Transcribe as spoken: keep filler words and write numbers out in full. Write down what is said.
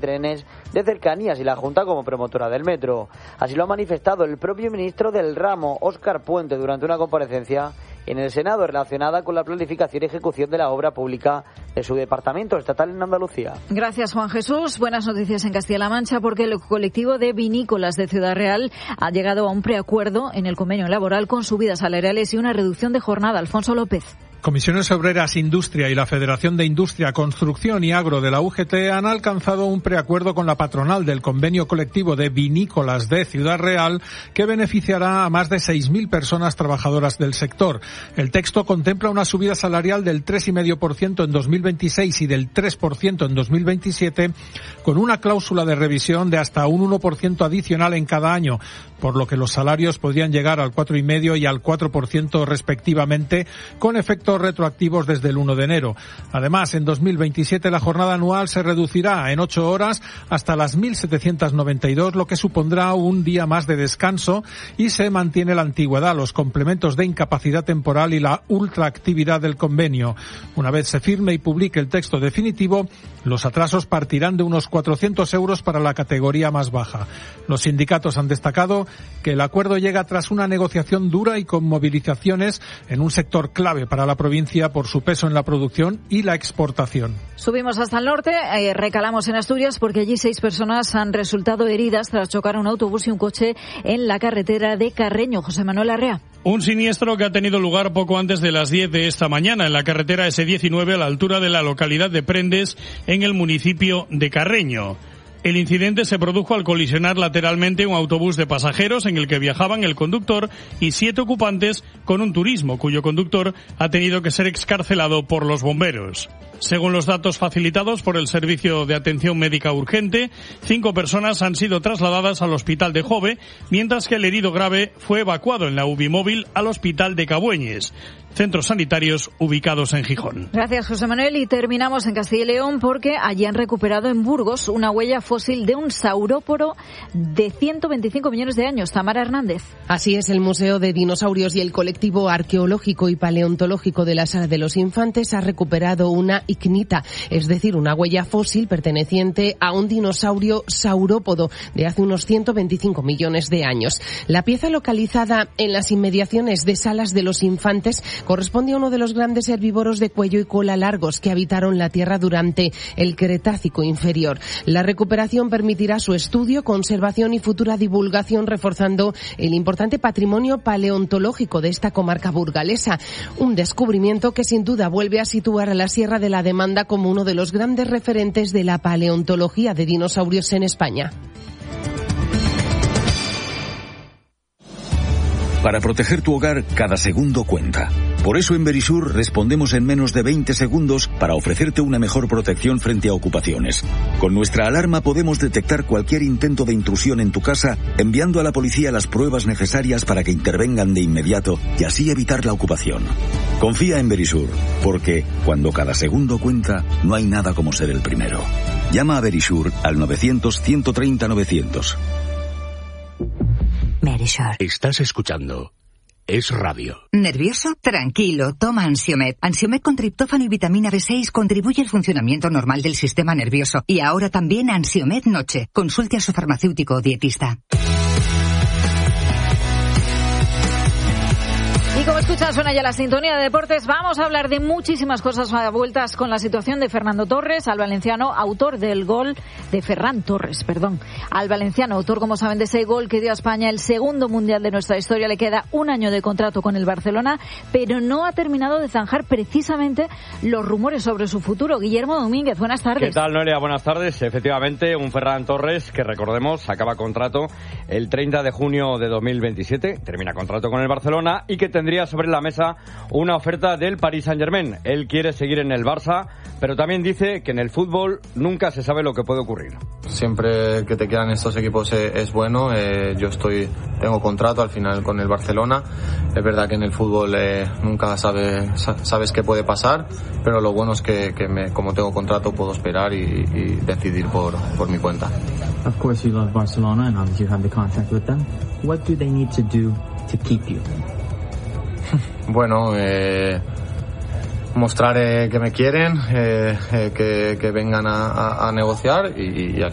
trenes de cercanías y la Junta como promotora del metro. Así lo ha manifestado el propio ministro del ramo, Óscar Puente, durante una comparecencia en el Senado relacionada con la planificación y ejecución de la obra pública de su departamento estatal en Andalucía. Gracias, Juan Jesús. Buenas noticias en Castilla-La Mancha, porque el colectivo de vinícolas de Ciudad Real ha llegado a un preacuerdo en el convenio laboral con subidas salariales y una reducción de jornada. Alfonso López. Comisiones Obreras, Industria y la Federación de Industria, Construcción y Agro de la U G T han alcanzado un preacuerdo con la patronal del convenio colectivo de vinícolas de Ciudad Real que beneficiará a más de seis mil personas trabajadoras del sector. El texto contempla una subida salarial del tres coma cinco por ciento en dos mil veintiséis y del tres por ciento en dos mil veintisiete, con una cláusula de revisión de hasta un uno por ciento adicional en cada año, por lo que los salarios podrían llegar al cuatro coma cinco por ciento y al cuatro por ciento respectivamente, con efectos retroactivos desde el uno de enero. Además, en dos mil veintisiete la jornada anual se reducirá en ocho horas hasta las mil setecientos noventa y dos, lo que supondrá un día más de descanso, y se mantiene la antigüedad, los complementos de incapacidad temporal y la ultraactividad del convenio. Una vez se firme y publique el texto definitivo, los atrasos partirán de unos cuatrocientos euros para la categoría más baja. Los sindicatos han destacado que el acuerdo llega tras una negociación dura y con movilizaciones en un sector clave para la provincia por su peso en la producción y la exportación. Subimos hasta el norte, eh, recalamos en Asturias porque allí seis personas han resultado heridas tras chocar un autobús y un coche en la carretera de Carreño. José Manuel Arrea. Un siniestro que ha tenido lugar poco antes de las diez de esta mañana en la carretera ese diecinueve a la altura de la localidad de Prendes en el municipio de Carreño. El incidente se produjo al colisionar lateralmente un autobús de pasajeros en el que viajaban el conductor y siete ocupantes con un turismo cuyo conductor ha tenido que ser excarcelado por los bomberos. Según los datos facilitados por el Servicio de Atención Médica Urgente, cinco personas han sido trasladadas al hospital de Jove, mientras que el herido grave fue evacuado en la U B I móvil al hospital de Cabueñes, centros sanitarios ubicados en Gijón. Gracias, José Manuel. Y terminamos en Castilla y León porque allí han recuperado en Burgos una huella fósil de un sauróporo de ciento veinticinco millones de años. Tamara Hernández. Así es, el Museo de Dinosaurios y el Colectivo Arqueológico y Paleontológico de la Sala de los Infantes ha recuperado una icnita, es decir, una huella fósil perteneciente a un dinosaurio saurópodo de hace unos ciento veinticinco millones de años. La pieza, localizada en las inmediaciones de Salas de los Infantes, corresponde a uno de los grandes herbívoros de cuello y cola largos que habitaron la Tierra durante el Cretácico inferior. La recuperación permitirá su estudio, conservación y futura divulgación, reforzando el importante patrimonio paleontológico de esta comarca burgalesa. Un descubrimiento que sin duda vuelve a situar a la Sierra de la Demanda como uno de los grandes referentes de la paleontología de dinosaurios en España. Para proteger tu hogar, cada segundo cuenta. Por eso en Verisur respondemos en menos de veinte segundos para ofrecerte una mejor protección frente a ocupaciones. Con nuestra alarma podemos detectar cualquier intento de intrusión en tu casa, enviando a la policía las pruebas necesarias para que intervengan de inmediato y así evitar la ocupación. Confía en Verisur, porque cuando cada segundo cuenta, no hay nada como ser el primero. Llama a Verisur al novecientos, ciento treinta, novecientos. Verisur. Estás escuchando Es Radio. ¿Nervioso? Tranquilo, toma Ansiomed. Ansiomed con triptófano y vitamina B seis contribuye al funcionamiento normal del sistema nervioso. Y ahora también Ansiomed Noche. Consulte a su farmacéutico o dietista. Y como escuchas, suena ya la sintonía de deportes. Vamos a hablar de muchísimas cosas a vueltas con la situación de Fernando Torres, al valenciano, autor del gol de Ferran Torres, perdón. Al valenciano, autor, como saben, de ese gol que dio a España el segundo mundial de nuestra historia. Le queda un año de contrato con el Barcelona, pero no ha terminado de zanjar precisamente los rumores sobre su futuro. Guillermo Domínguez, buenas tardes. ¿Qué tal, Noelia? Buenas tardes. Efectivamente, un Ferran Torres que, recordemos, acaba contrato el treinta de junio de dos mil veintisiete, termina contrato con el Barcelona y que tendría sobre la mesa una oferta del Paris Saint-Germain. Él quiere seguir en el Barça, pero también dice que en el fútbol nunca se sabe lo que puede ocurrir. Siempre que te quedan estos equipos es, es bueno. Eh, yo estoy tengo contrato al final con el Barcelona. Es verdad que en el fútbol eh, nunca sabe, sabes qué puede pasar, pero lo bueno es que, que me, como tengo contrato puedo esperar y, y decidir por, por mi cuenta. Of course you love Barcelona and obviously you have the contract with them. What do they need to do to keep you? Bueno, eh, mostrar eh, que me quieren, eh, eh, que, que vengan a, a, a negociar y, y al